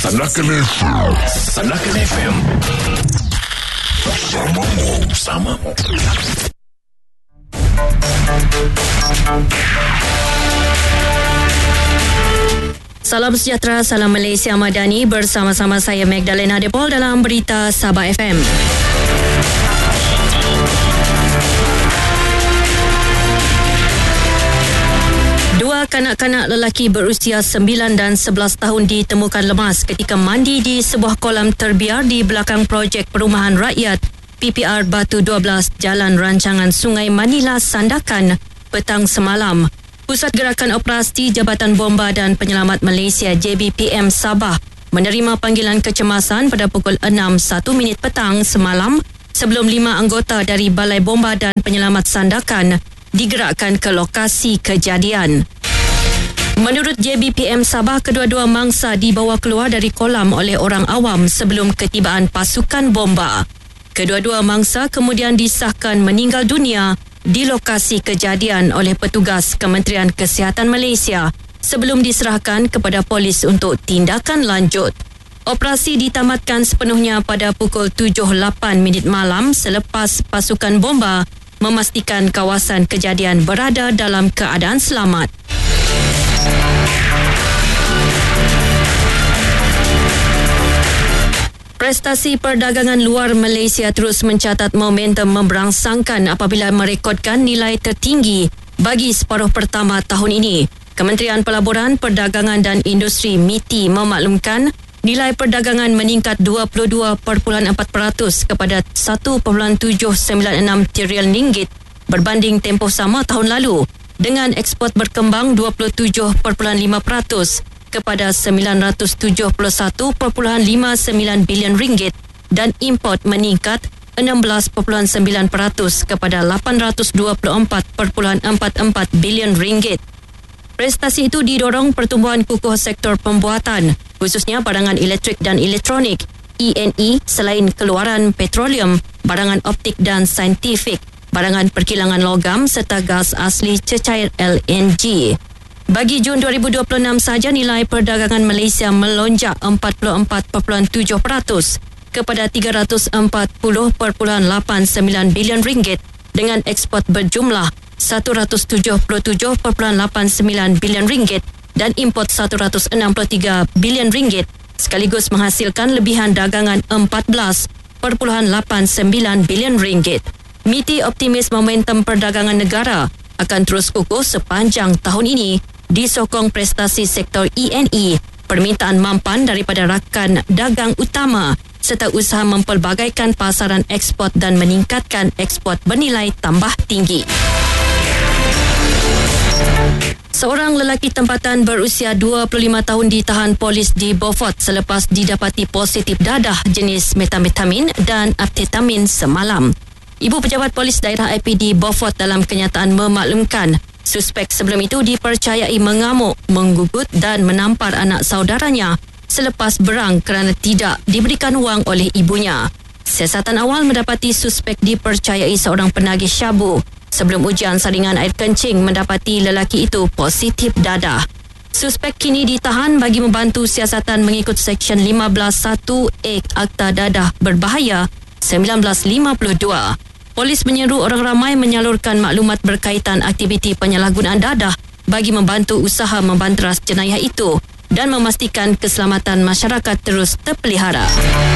Sandakan FM. Sandakan FM. Bersamamu. Salam sejahtera, salam Malaysia Madani. Bersama-sama saya Magdalena Depol dalam Berita Sabah FM. Dua kanak-kanak lelaki berusia 9 dan 11 tahun ditemukan lemas ketika mandi di sebuah kolam terbiar di belakang projek perumahan rakyat PPR Batu 12 Jalan Rancangan Sungai Manila Sandakan petang semalam. Pusat Gerakan Operasi Jabatan Bomba dan Penyelamat Malaysia JBPM Sabah menerima panggilan kecemasan pada pukul 6:01 petang semalam sebelum 5 anggota dari Balai Bomba dan Penyelamat Sandakan digerakkan ke lokasi kejadian. Menurut JBPM Sabah, kedua-dua mangsa dibawa keluar dari kolam oleh orang awam sebelum ketibaan pasukan bomba. Kedua-dua mangsa kemudian disahkan meninggal dunia di lokasi kejadian oleh petugas Kementerian Kesihatan Malaysia sebelum diserahkan kepada polis untuk tindakan lanjut. Operasi ditamatkan sepenuhnya pada pukul 7.08 malam selepas pasukan bomba memastikan kawasan kejadian berada dalam keadaan selamat. Prestasi perdagangan luar Malaysia terus mencatat momentum memberangsangkan apabila merekodkan nilai tertinggi bagi separuh pertama tahun ini. Kementerian Pelaburan, Perdagangan dan Industri MITI memaklumkan nilai perdagangan meningkat 22.4% kepada 1.796 trilion ringgit berbanding tempoh sama tahun lalu, dengan ekspor berkembang 27.5% kepada 971.59 bilion ringgit dan import meningkat 16.9% kepada 824.44 bilion ringgit. Prestasi itu didorong pertumbuhan kukuh sektor pembuatan, khususnya barangan elektrik dan elektronik, E&E selain keluaran petroleum, barangan optik dan saintifik, barangan perkilangan logam serta gas asli cecair LNG. Bagi Jun 2026 saja, nilai perdagangan Malaysia melonjak 44.7% kepada 340.89 bilion ringgit dengan ekspor berjumlah 177.89 bilion ringgit dan import 163 bilion ringgit, sekaligus menghasilkan lebihan dagangan 14.89 bilion ringgit. MITI optimis momentum perdagangan negara akan terus kukuh sepanjang tahun ini disokong prestasi sektor E&E, permintaan mampan daripada rakan dagang utama serta usaha mempelbagaikan pasaran ekspor dan meningkatkan ekspor bernilai tambah tinggi. Seorang lelaki tempatan berusia 25 tahun ditahan polis di Beaufort selepas didapati positif dadah jenis metamfetamin dan amfetamin semalam. Ibu pejabat polis daerah IPD Beaufort dalam kenyataan memaklumkan suspek sebelum itu dipercayai mengamuk, menggugut dan menampar anak saudaranya selepas berang kerana tidak diberikan wang oleh ibunya. Siasatan awal mendapati suspek dipercayai seorang penagih syabu sebelum ujian saringan air kencing mendapati lelaki itu positif dadah. Suspek kini ditahan bagi membantu siasatan mengikut Seksyen 15(1)A Akta Dadah Berbahaya 1952. Polis menyeru orang ramai menyalurkan maklumat berkaitan aktiviti penyalahgunaan dadah bagi membantu usaha membanteras jenayah itu dan memastikan keselamatan masyarakat terus terpelihara.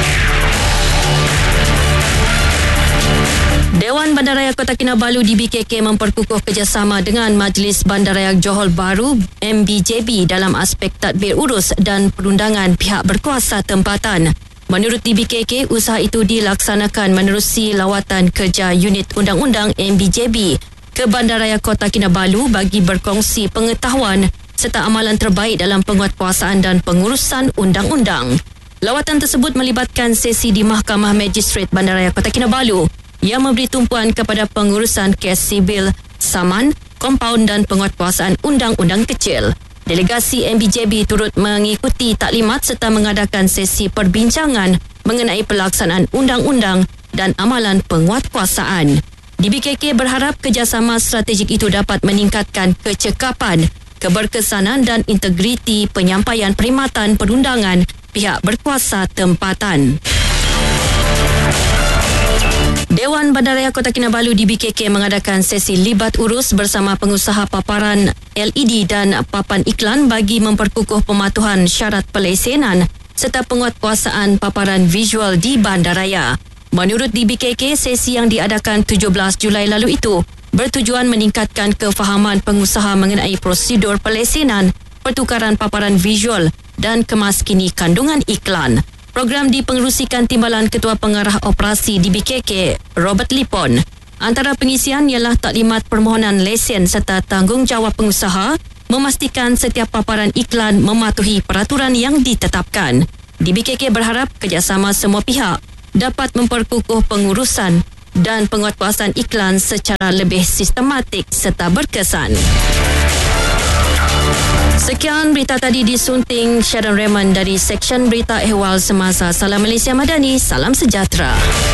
Dewan Bandaraya Kota Kinabalu DBKK memperkukuh kerjasama dengan Majlis Bandaraya Johor Bahru MBJB dalam aspek tadbir urus dan perundangan pihak berkuasa tempatan. Menurut DBKK, usaha itu dilaksanakan menerusi lawatan kerja unit undang-undang MBJB ke Bandaraya Kota Kinabalu bagi berkongsi pengetahuan serta amalan terbaik dalam penguatkuasaan dan pengurusan undang-undang. Lawatan tersebut melibatkan sesi di Mahkamah Magistrate Bandaraya Kota Kinabalu yang memberi tumpuan kepada pengurusan kes sibil, saman, kompaun dan penguatkuasaan undang-undang kecil. Delegasi MBJB turut mengikuti taklimat serta mengadakan sesi perbincangan mengenai pelaksanaan undang-undang dan amalan penguatkuasaan. DBKK berharap kerjasama strategik itu dapat meningkatkan kecekapan, keberkesanan dan integriti penyampaian perkhidmatan perundangan pihak berkuasa tempatan. Dewan Bandaraya Kota Kinabalu DBKK mengadakan sesi libat urus bersama pengusaha paparan LED dan papan iklan bagi memperkukuh pematuhan syarat pelesenan serta penguatkuasaan paparan visual di bandaraya. Menurut DBKK, sesi yang diadakan 17 Julai lalu itu bertujuan meningkatkan kefahaman pengusaha mengenai prosedur pelesenan, pertukaran paparan visual dan kemaskini kandungan iklan. Program dipengerusikan Timbalan Ketua Pengarah Operasi DBKK, Robert Lipon. Antara pengisian ialah taklimat permohonan lesen serta tanggungjawab pengusaha memastikan setiap paparan iklan mematuhi peraturan yang ditetapkan. DBKK berharap kerjasama semua pihak dapat memperkukuh pengurusan dan penguatkuasaan iklan secara lebih sistematik serta berkesan. Sekian berita tadi disunting Sharon Raymond dari Seksyen Berita Ehwal Semasa. Salam Malaysia Madani, salam sejahtera.